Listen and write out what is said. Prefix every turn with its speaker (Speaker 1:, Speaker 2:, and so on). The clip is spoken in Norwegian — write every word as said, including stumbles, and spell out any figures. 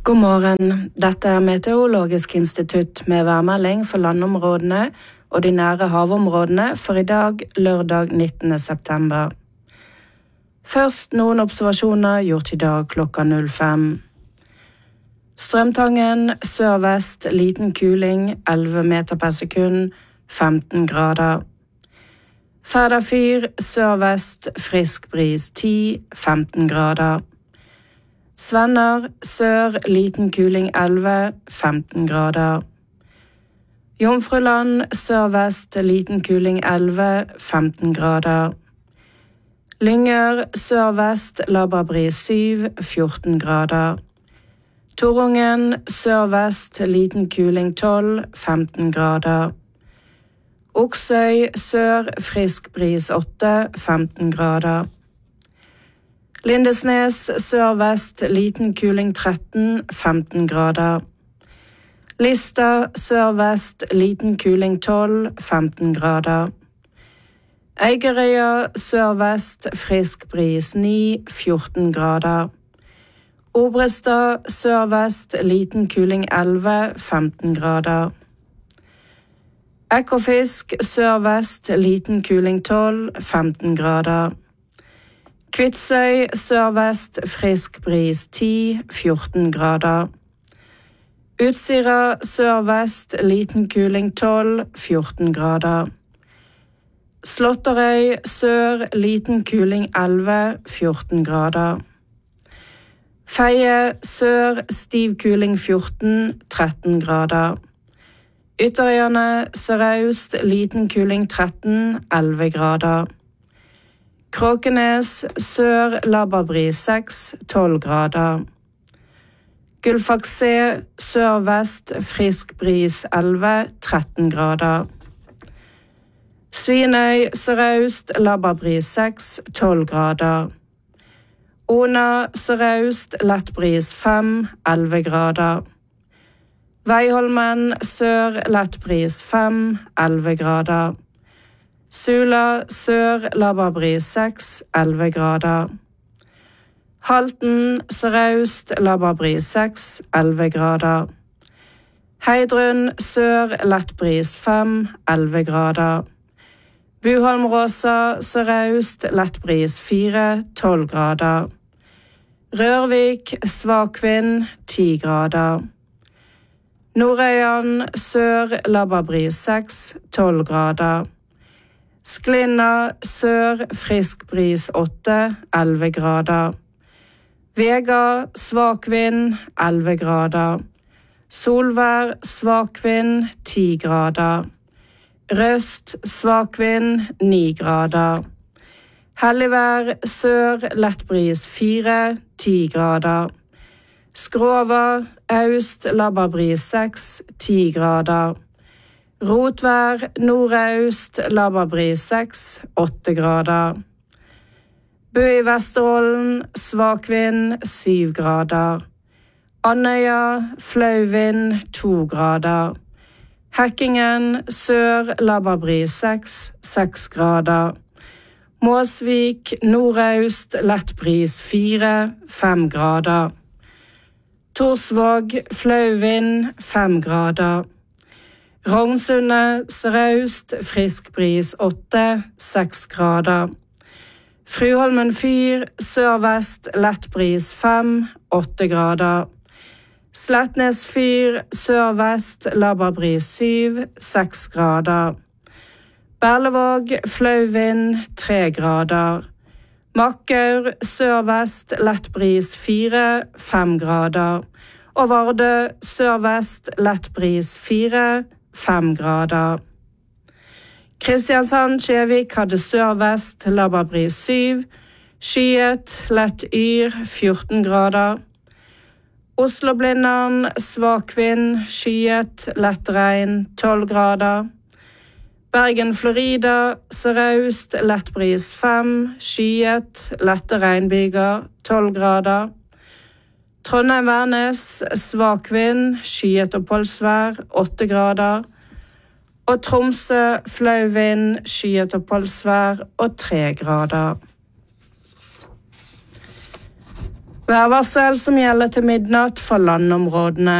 Speaker 1: God morgen, dette er Meteorologisk institutt med værmelding for landområdene og de nære havområdene for i dag, lørdag nittende september. Først noen observasjoner gjort i dag klokka null fem. Strømtangen, sør-vest, liten kuling, elleve meter per sekund, femten grader. Færderfyr, sør-vest, frisk bris, ti, femten grader. Svenner, sør, liten kuling, elleve, femten grader. Jomfruland, sør-vest, liten kuling, elleve, femten grader. Lyngør, sør-vest, labberbris, syv, fjorten grader. Torungen, sør-vest, liten kuling, tolv, femten grader. Oksøy, sør, frisk bris, åtte, femten grader. Lindesnes, sør-vest, liten kuling, tretten, femten grader. Lista, sør-vest, liten kuling, tolv, femten grader. Eigerøya, sør-vest, frisk bris, ni, fjorten grader. Obrestad, sør-vest, liten kuling, elleve, femten grader. Ekofisk, sør-vest, liten kuling, tolv, femten grader. Kvitsøy, sør-vest, frisk bris, ti, fjorten grader. Utsira, sør-vest, liten kuling, tolv, fjorten grader. Slåtterøy, sør, liten kuling, elleve, fjorten grader. Feie, sør, stiv kuling, fjorten, tretten grader. Ytterøyene, sørøst, liten kuling, tretten, elleve grader. Kråkenes, sør, labberbris, seks, tolv grader. Gullfaks-C, sør-vest, frisk bris, elleve, tretten grader. Svinøy, sørøst, labberbris, seks, tolv grader. Ona, sørøst, lettbris, fem, elleve grader. Veiholmen, sør, lettbris, fem, elleve grader. Sula, sør, labberbris, seks, elleve grader. Halten, sørøst, labberbris, seks, elleve grader. Heidrun, sør, lettbris, fem, elleve grader. Buholmråsa, sørøst, lettbris, fire, tolv grader. Rørvik, svak vind, ti grader. Nordøyan, sør, labberbris, seks, tolv grader. Sklinna, sør, frisk bris, åtte, elleve grader. Vega, svak vind, elleve grader. Solvær, svak vind, ti grader. Røst, svak vind, ni grader. Helligvær, sør, lettbris, fire, ti grader. Skrova, øst, labberbris, seks, ti grader. Rotvær, nordøst, labberbris, seks, åtte grader. Bø i Vesterålen, svak vind, syv grader. Andøya, flau vind, to grader. Hekkingen, sør, labberbris, seks, seks grader. Måsvik, nordøst, lettbris, fire, fem grader. Torsvåg, flau vind, fem grader. Rognsundet, sørøst, frisk bris, åtte, seks grader. Fruholmen fyr, sør-vest, lettbris, fem, åtte grader. Slettnes fyr, sør-vest, labberbris, syv, seks grader. Berlevåg, flau vind, tre grader. Makkaur, sør-vest, lettbris, fire, fem grader. Og Vardø, sør-vest, lettbris, fire, fem grader. Kristiansand-Kjevik hadde sør-vest, labberbris, syv, skyet, lett yr, fjorten grader. Oslo-Blindern, svak vind, skyet, lett regn, tolv grader. Bergen-Florida, sørøst, lettbris, fem, skyet, lette regnbyger, tolv grader. Trondheim-Værnes, svak vind, skyet oppholdsvær, åtte grader. Og Tromsø, flau vind, skyet oppholdsvær og tre grader. Værvarsel som gjelder til midnatt for landområdene.